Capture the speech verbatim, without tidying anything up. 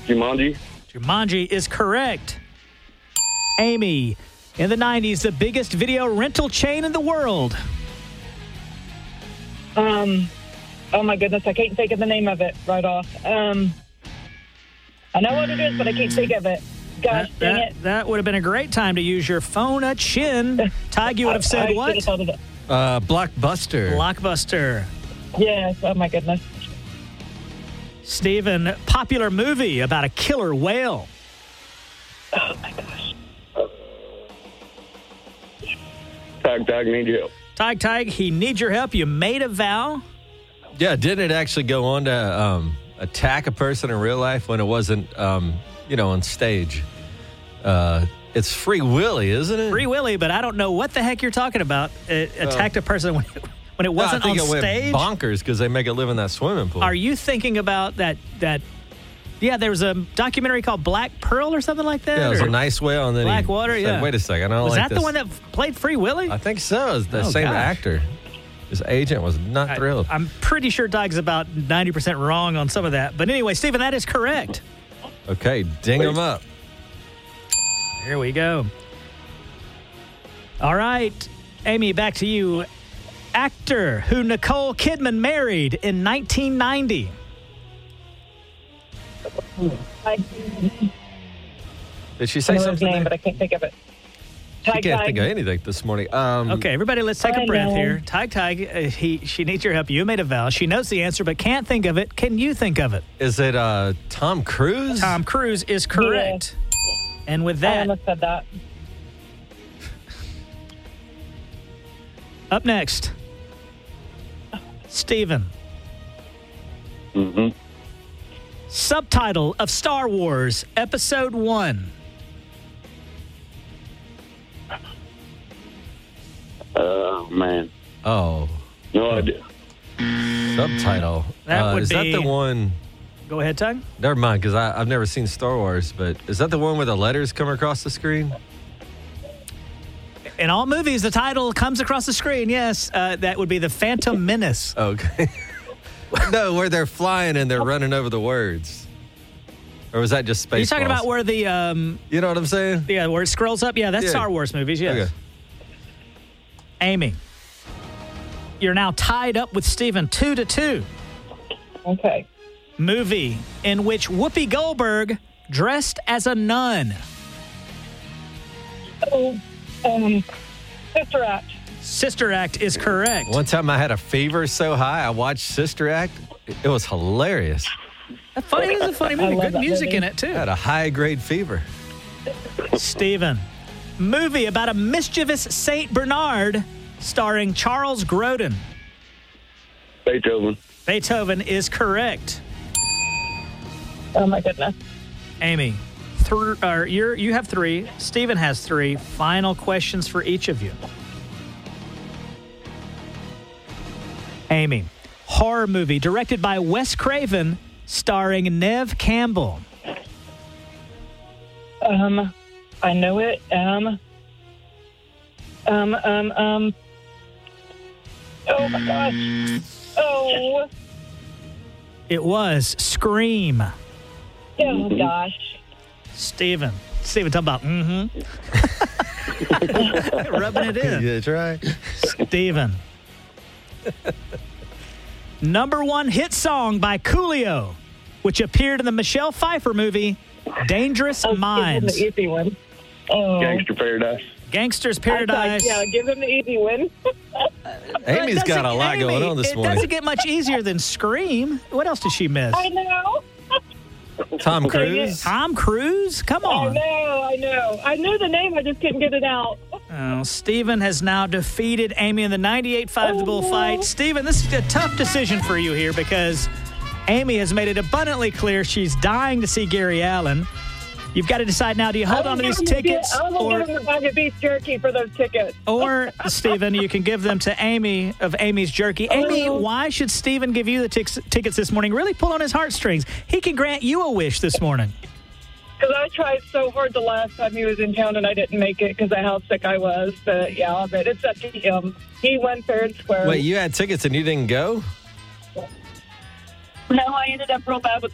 Jumanji. Jumanji is correct. Amy, in the nineties, the biggest video rental chain in the world. Um, oh my goodness, I can't think of the name of it right off. Um, I know what it is, but I can't think of it. Gosh, that, dang that, it. That would have been a great time to use your phone a chin. Tig, you would have said I, I what? should have thought of it. Uh, Blockbuster. Blockbuster. Yes, oh my goodness. Steven, popular movie about a killer whale. Oh my gosh. Tag, tag, need your help. Tig, Tig, he needs your help. You made a vow. Yeah, didn't it actually go on to um, attack a person in real life when it wasn't, um, you know, on stage? Uh, it's Free Willy, isn't it? Free Willy, but I don't know what the heck you're talking about. It attacked a person when it, when it wasn't no, I think on it stage. went bonkers because they make it live in that swimming pool. Are you thinking about that? That yeah, there was a documentary called Black Pearl or something like that. Yeah, it was or a nice whale, and then Black he Water. said, Yeah. Wait a second, I don't was like that this. the one that played Free Willy? I think so. It's the Oh, same gosh. actor. His agent was not I- thrilled. I'm pretty sure Tig's about ninety percent wrong on some of that. But anyway, Stephen, that is correct. Okay, ding Wait. him up. Here we go. All right, Amy, back to you. Actor who Nicole Kidman married in nineteen ninety. I, Did she I say know his something? name, there? but I can't think of it. She Tig, can't Tig. think of anything this morning. Um, Okay, everybody, let's take a I breath know. here. Tig, Tig, uh, he, she needs your help. You made a vow. She knows the answer, but can't think of it. Can you think of it? Is it uh, Tom Cruise? Tom Cruise is correct. And with I that, almost said that. up next, Steven. Mm-hmm. Subtitle of Star Wars Episode one. Oh, man. Oh, No idea. subtitle. That uh, would is that be- the one? Go ahead, Tig. Never mind, because I've never seen Star Wars, but is that the one where the letters come across the screen? In all movies, the title comes across the screen. Yes, uh, that would be The Phantom Menace. Okay. No, where they're flying and they're running over the words. Or was that just space? You're talking about where the um, You know what I'm saying? yeah, where it scrolls up. Yeah, that's Yeah. Star Wars movies. Yes. Okay. Amy, you're now tied up with Steven, two to two. Okay. Movie in which Whoopi Goldberg dressed as a nun. Oh, um, Sister Act. Sister Act is correct. One time I had a fever so high, I watched Sister Act. It it was hilarious. That's funny. It is a funny I movie. love Good that music movie. in it, too. I had a high grade fever. Steven. Movie about a mischievous Saint Bernard starring Charles Grodin. Beethoven. Beethoven is correct. Oh my goodness. Amy, thr- or you're, you have three. Steven has three. Final questions for each of you. Amy, horror movie directed by Wes Craven starring Neve Campbell. Um, I know it. Um, um, um, um. Oh my gosh. Oh. It was Scream. Oh gosh. Steven. Steven, talk about mm-hmm. Rubbing it in. Yeah, try. Steven. Number one hit song by Coolio, which appeared in the Michelle Pfeiffer movie Dangerous Oh, Minds. Give him the easy one. Oh. Gangster Paradise. Gangster's I thought, Paradise. yeah, give him the easy one. Amy's It got a doesn't- lot Amy, going on this it morning. doesn't get much easier than Scream. What else did she miss? I know. Tom Dang Cruise? Tom Cruise? Come I on. know. I know. I knew the name. I just couldn't get it out. Oh, Steven has now defeated Amy in the ninety-eight five Oh, bullfight. no. Steven, this is a tough decision for you here because Amy has made it abundantly clear she's dying to see Gary Allen. You've got to decide now, do you hold on to these tickets? I'm Or, going to give him a bag of beef jerky for those tickets. or, Steven, you can give them to Amy of Amy's Jerky. Amy, Oh. why should Steven give you the tix- tickets this morning? Really pull on his heartstrings. He can grant you a wish this morning. Because I tried so hard the last time he was in town and I didn't make it because of how sick I was. But yeah, but it's up to him. He went fair and square. Wait, you had tickets and you didn't go? No, I ended up real bad with